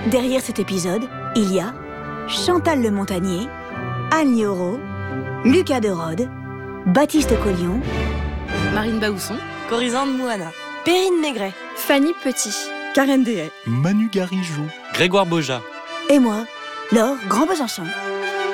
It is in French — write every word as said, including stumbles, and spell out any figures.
Derrière cet épisode, il y a Chantal Le Montagnier, Anne Lioro, Lucas de Rhodes, Baptiste Collion, Marine Baousson, Corisande Mouana, Perrine Maigret, Fanny Petit, Karen Dehay, Manu Garijou, Grégoire Boja et moi, Laure Grand Besançon.